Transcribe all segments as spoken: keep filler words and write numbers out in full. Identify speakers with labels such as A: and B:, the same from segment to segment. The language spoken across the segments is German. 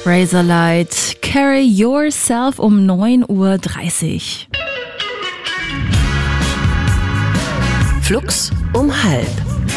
A: Razorlight, Carry Yourself um neun Uhr dreißig.
B: Flux um halb.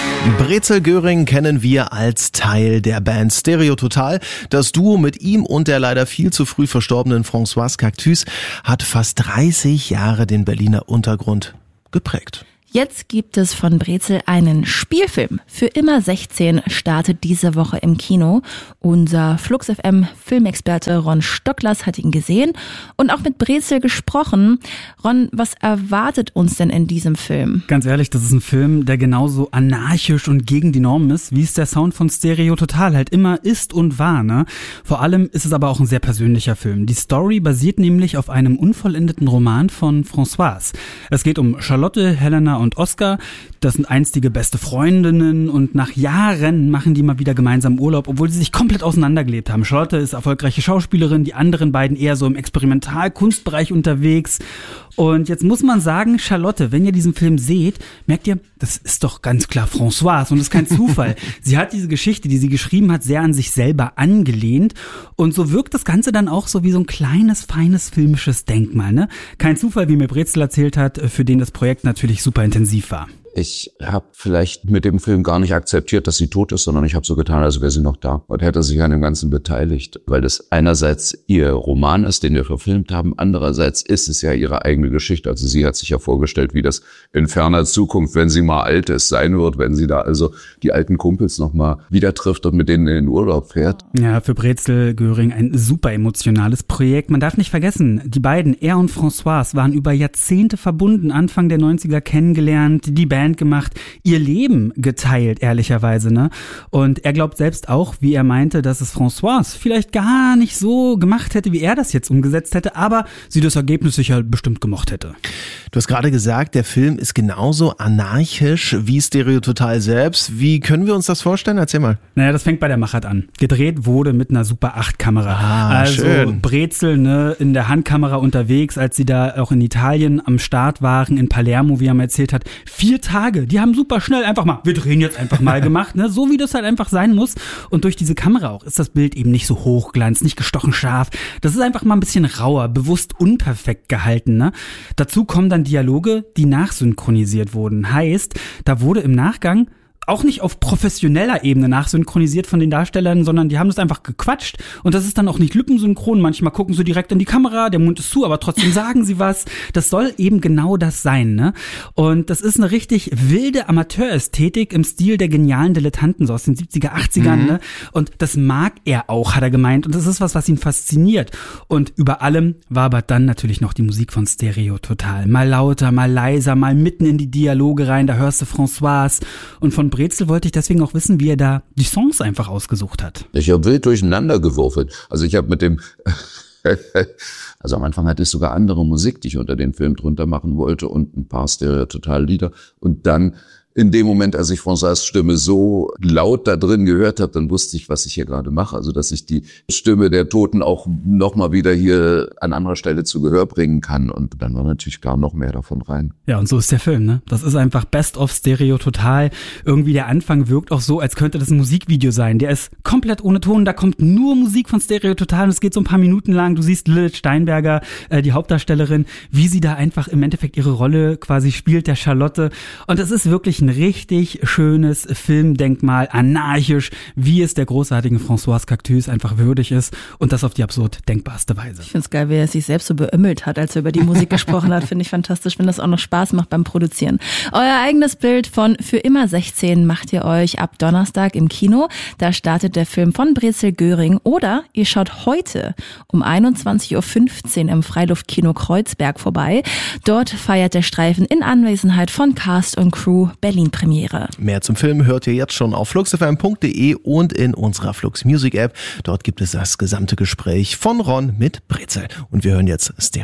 C: Brezel Göring kennen wir als Teil der Band Stereo Total. Das Duo mit ihm und der leider viel zu früh verstorbenen Françoise Cactus hat fast dreißig Jahre den Berliner Untergrund geprägt.
A: Jetzt gibt es von Brezel einen Spielfilm. Für immer sechzehn startet diese Woche im Kino. Unser Flux F M Filmexperte Ron Stocklers hat ihn gesehen und auch mit Brezel gesprochen. Ron, was erwartet uns denn in diesem Film?
D: Ganz ehrlich, das ist ein Film, der genauso anarchisch und gegen die Norm ist, wie es der Sound von Stereo Total halt immer ist und war, ne? Vor allem ist es aber auch ein sehr persönlicher Film. Die Story basiert nämlich auf einem unvollendeten Roman von Françoise. Es geht um Charlotte, Helena und Oscar. Das sind einstige beste Freundinnen und nach Jahren machen die mal wieder gemeinsam Urlaub, obwohl sie sich komplett auseinandergelebt haben. Charlotte ist erfolgreiche Schauspielerin, die anderen beiden eher so im Experimental-Kunstbereich unterwegs. Und jetzt muss man sagen, Charlotte, wenn ihr diesen Film seht, merkt ihr, das ist doch ganz klar Françoise und das ist kein Zufall. Sie hat diese Geschichte, die sie geschrieben hat, sehr an sich selber angelehnt und so wirkt das Ganze dann auch so wie so ein kleines, feines filmisches Denkmal, ne? Kein Zufall, wie mir Brezel erzählt hat, für den das Projekt natürlich super intensiv war.
E: Ich habe vielleicht mit dem Film gar nicht akzeptiert, dass sie tot ist, sondern ich habe so getan, als wäre sie noch da und hätte sich an dem Ganzen beteiligt, weil das einerseits ihr Roman ist, den wir verfilmt haben, andererseits ist es ja ihre eigene Geschichte. Also sie hat sich ja vorgestellt, wie das in ferner Zukunft, wenn sie mal alt ist, sein wird, wenn sie da also die alten Kumpels nochmal wieder trifft und mit denen in den Urlaub fährt.
D: Ja, für Brezel Göring ein super emotionales Projekt. Man darf nicht vergessen, die beiden, er und Françoise, waren über Jahrzehnte verbunden, Anfang der neunziger kennengelernt, die Band gemacht, ihr Leben geteilt, ehrlicherweise, ne? Und er glaubt selbst auch, wie er meinte, dass es Françoise vielleicht gar nicht so gemacht hätte, wie er das jetzt umgesetzt hätte, aber sie das Ergebnis sicher bestimmt gemocht hätte.
C: Du hast gerade gesagt, der Film ist genauso anarchisch wie Stereo Total selbst. Wie können wir uns das vorstellen? Erzähl mal.
D: Naja, das fängt bei der Machart an. Gedreht wurde mit einer Super acht Kamera.
C: Ah,
D: also
C: schön.
D: Brezel, ne, in der Handkamera unterwegs, als sie da auch in Italien am Start waren, in Palermo, wie er mir erzählt hat. Vier Tage, die haben super schnell einfach mal, wir drehen jetzt einfach mal gemacht, ne, so wie das halt einfach sein muss. Und durch diese Kamera auch ist das Bild eben nicht so hochglanz, nicht gestochen scharf. Das ist einfach mal ein bisschen rauer, bewusst unperfekt gehalten, ne. Dazu kommen dann Dialoge, die nachsynchronisiert wurden. Heißt, da wurde im Nachgang auch nicht auf professioneller Ebene nachsynchronisiert von den Darstellern, sondern die haben das einfach gequatscht und das ist dann auch nicht lippensynchron. Manchmal gucken sie direkt in die Kamera, der Mund ist zu, aber trotzdem sagen sie was. Das soll eben genau das sein, ne? Und das ist eine richtig wilde Amateurästhetik im Stil der genialen Dilettanten, so aus den siebziger, achtzigern, mhm. ne? Und das mag er auch, hat er gemeint. Und das ist was, was ihn fasziniert. Und über allem war aber dann natürlich noch die Musik von Stereo Total. Mal lauter, mal leiser, mal mitten in die Dialoge rein, da hörst du Françoise. Und von Brezel wollte ich deswegen auch wissen, wie er da die Songs einfach ausgesucht hat.
E: Ich habe wild durcheinander gewürfelt. Also ich habe mit dem, also am Anfang hatte ich sogar andere Musik, die ich unter den Film drunter machen wollte und ein paar Stereo-Total-Lieder. Und dann in dem Moment, als ich Françoise Stimme so laut da drin gehört habe, dann wusste ich, was ich hier gerade mache. Also, dass ich die Stimme der Toten auch nochmal wieder hier an anderer Stelle zu Gehör bringen kann. Und dann war natürlich gar noch mehr davon rein.
D: Ja, und so ist der Film, ne? Das ist einfach Best of Stereo Total. Irgendwie der Anfang wirkt auch so, als könnte das ein Musikvideo sein. Der ist komplett ohne Ton, da kommt nur Musik von Stereo Total und es geht so ein paar Minuten lang. Du siehst Lilith Steinberger, äh, die Hauptdarstellerin, wie sie da einfach im Endeffekt ihre Rolle quasi spielt, der Charlotte. Und es ist wirklich ein richtig schönes Filmdenkmal, anarchisch, wie es der großartigen Françoise Cactus einfach würdig ist und das auf die absurd denkbarste Weise.
A: Ich finde es geil, wie er sich selbst so beömmelt hat, als er über die Musik gesprochen hat. Finde ich fantastisch, wenn das auch noch Spaß macht beim Produzieren. Euer eigenes Bild von Für immer sechzehn macht ihr euch ab Donnerstag im Kino. Da startet der Film von Brezel Göring oder ihr schaut heute um einundzwanzig Uhr fünfzehn im Freiluftkino Kreuzberg vorbei. Dort feiert der Streifen in Anwesenheit von Cast und Crew Berlin-Premiere.
C: Mehr zum Film hört ihr jetzt schon auf flux f m punkt d e und in unserer Flux Music App. Dort gibt es das gesamte Gespräch von Ron mit Brezel. Und wir hören jetzt Stereo